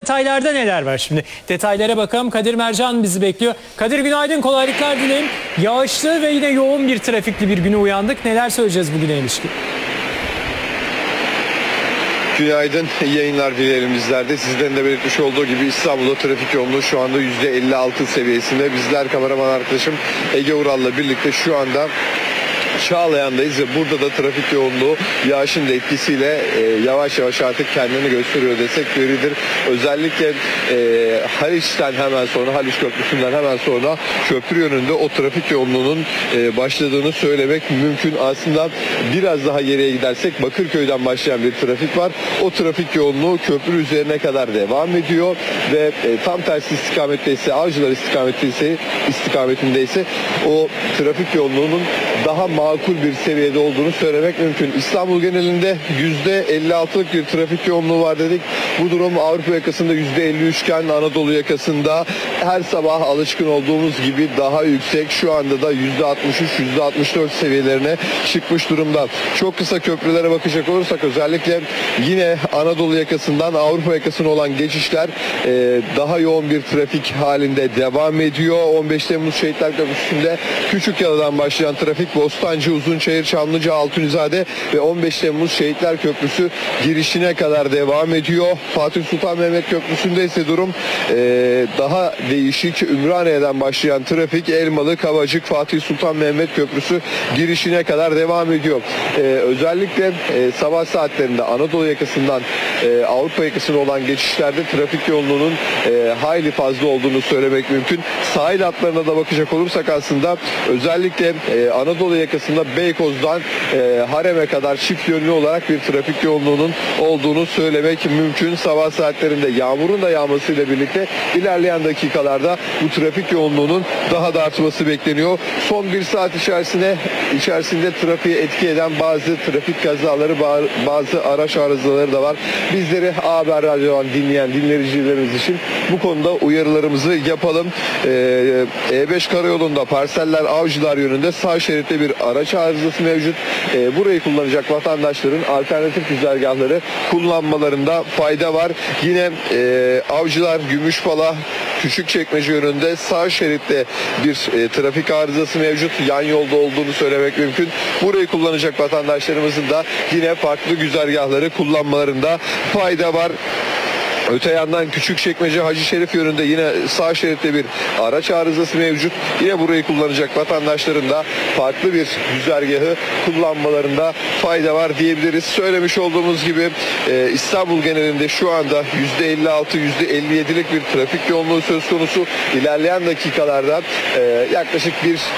detaylarda neler var şimdi? Detaylara bakalım. Kadir Mercan bizi bekliyor. Kadir günaydın, kolaylıklar dileyim. Yağışlı ve yine yoğun bir trafikli bir güne uyandık. Neler söyleyeceğiz bugüne ilişkin? Günaydın, iyi yayınlar dileyelim bizler de. Sizlerin de belirtmiş olduğu gibi İstanbul'da trafik yoğunluğu şu anda %56 seviyesinde. Bizler kameraman arkadaşım Ege Ural'la birlikte şu anda Çağlayan'dayız ve burada da trafik yoğunluğu yağışın da etkisiyle yavaş yavaş artık kendini gösteriyor desek yeridir. Özellikle Haliç'ten hemen sonra, Haliç Köprüsü'nden hemen sonra köprü yönünde o trafik yoğunluğunun başladığını söylemek mümkün. Aslında biraz daha geriye gidersek Bakırköy'den başlayan bir trafik var. O trafik yoğunluğu köprü üzerine kadar devam ediyor ve tam tersi istikametteyse, Avcılar istikametindeyse o trafik yoğunluğunun daha makul bir seviyede olduğunu söylemek mümkün. İstanbul genelinde %56'lık bir trafik yoğunluğu var dedik. Bu durum Avrupa yakasında %53 iken Anadolu yakasında her sabah alışkın olduğumuz gibi daha yüksek. Şu anda da %63, %64 seviyelerine çıkmış durumda. Çok kısa köprülere bakacak olursak özellikle yine Anadolu yakasından Avrupa yakasına olan geçişler daha yoğun bir trafik halinde devam ediyor. 15 Temmuz Şehitler Köprüsü'nde Küçükyalı'dan başlayan trafik Bostancı, Uzunçayır, Çamlıca, Altunizade ve 15 Temmuz Şehitler Köprüsü girişine kadar devam ediyor. Fatih Sultan Mehmet Köprüsü'nde ise durum daha değişik. Ümraniye'den başlayan trafik Elmalı, Kavacık, Fatih Sultan Mehmet Köprüsü girişine kadar devam ediyor. Özellikle sabah saatlerinde Anadolu yakasından Avrupa yakasına olan geçişlerde trafik yoğunluğunun hayli fazla olduğunu söylemek mümkün. Sahil hatlarına da bakacak olursak aslında özellikle Anadolu yakasında Beykoz'dan Harem'e kadar çift yönlü olarak bir trafik yoğunluğunun olduğunu söylemek mümkün. Sabah saatlerinde yağmurun da yağmasıyla birlikte ilerleyen dakikalarda bu trafik yoğunluğunun daha da artması bekleniyor. Son bir saat içerisinde trafiğe etki eden bazı trafik kazaları, bazı araç arızaları da var. Bizleri Haber Radyo'dan dinleyen dinleyicilerimiz için bu konuda uyarılarımızı yapalım. E5 karayolunda Parseller Avcılar yönünde sağ şeritte bir araç arızası mevcut. Burayı kullanacak vatandaşların alternatif güzergahları kullanmalarında fayda var. Yine Avcılar Gümüşpala Küçükçekmece yönünde sağ şeritte bir trafik arızası mevcut. Yan yolda olduğunu söylemek mümkün. Burayı kullanacak vatandaşlarımızın da yine farklı güzergahları kullanmalarında fayda var. Öte yandan Küçükçekmece Hacı Şerif yönünde yine sağ şeritte bir araç arızası mevcut. Yine burayı kullanacak vatandaşların da farklı bir güzergahı kullanmalarında fayda var diyebiliriz. Söylemiş olduğumuz gibi İstanbul genelinde şu anda %56, %57'lik bir trafik yoğunluğu söz konusu. İlerleyen dakikalarda yaklaşık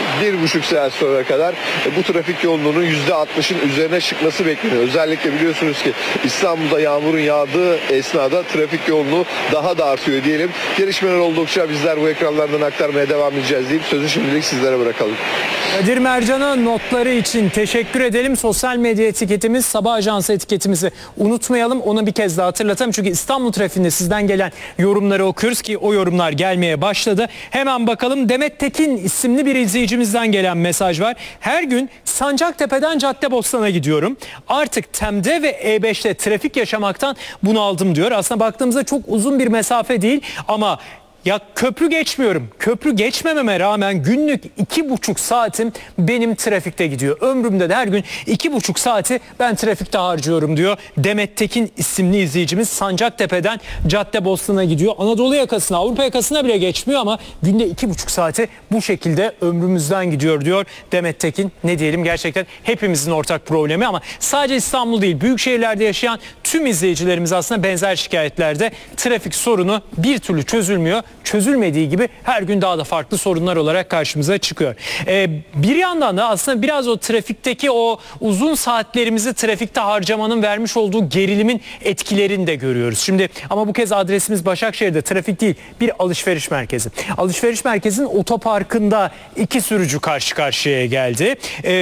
1,5 saat sonra kadar bu trafik yoğunluğunun %60'ın üzerine çıkması bekleniyor. Özellikle biliyorsunuz ki İstanbul'da yağmurun yağdığı esnada trafik yoğunluğu daha da artıyor diyelim. Gelişmeler oldukça bizler bu ekranlardan aktarmaya devam edeceğiz deyip sözü şimdilik sizlere bırakalım. Kadir Mercan'a notları için teşekkür edelim. Sosyal medya etiketimiz, Sabah Ajansı etiketimizi unutmayalım. Onu bir kez daha hatırlatalım. Çünkü İstanbul trafiğinde sizden gelen yorumları okuyoruz ki o yorumlar gelmeye başladı. Hemen bakalım. Demet Tekin isimli bir izleyicimizden gelen mesaj var. Her gün Sancaktepe'den Caddebostan'a gidiyorum. Artık TEM'de ve E5'te trafik yaşamaktan bunaldım diyor. Aslında baktığımızda çok uzun bir mesafe değil ama ya köprü geçmiyorum. Köprü geçmememe rağmen günlük 2,5 saatim benim trafikte gidiyor. Ömrümde de her gün 2,5 saati ben trafikte harcıyorum diyor. Demet Tekin isimli izleyicimiz Sancaktepe'den Caddebostan'a gidiyor. Anadolu yakasına, Avrupa yakasına bile geçmiyor ama günde 2,5 saati bu şekilde ömrümüzden gidiyor diyor Demet Tekin. Ne diyelim, gerçekten hepimizin ortak problemi ama sadece İstanbul değil, büyük şehirlerde yaşayan tüm izleyicilerimiz aslında benzer şikayetlerde. Trafik sorunu bir türlü çözülmüyor. Çözülmediği gibi her gün daha da farklı sorunlar olarak karşımıza çıkıyor. Bir yandan da aslında biraz o trafikteki o uzun saatlerimizi trafikte harcamanın vermiş olduğu gerilimin etkilerini de görüyoruz. Şimdi ama bu kez adresimiz Başakşehir'de, trafik değil, bir alışveriş merkezi. Alışveriş merkezinin otoparkında iki sürücü karşı karşıya geldi.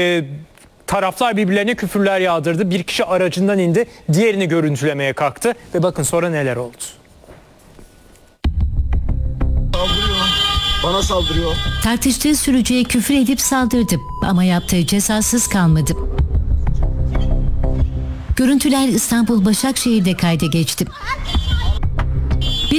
Taraflar birbirlerine küfürler yağdırdı. Bir kişi aracından indi, diğerini görüntülemeye kalktı ve bakın sonra neler oldu. Saldırıyor. Bana saldırıyor. Tartıştığı sürücüye küfür edip saldırdı ama yaptığı cezasız kalmadı. Görüntüler İstanbul Başakşehir'de kayda geçti.